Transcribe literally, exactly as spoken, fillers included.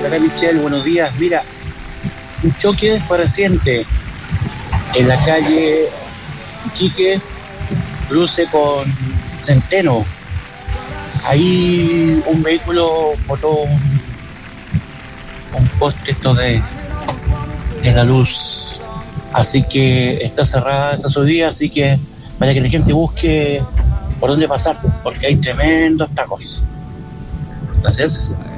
Hola Michelle, buenos días. Mira, un choque fue reciente en la calle Iquique, cruce con Centeno. Ahí un vehículo botó un, un poste esto de, de la luz. Así que está cerrada esa subida, así que para que la gente busque por dónde pasar, porque hay tremendos tacos. Gracias.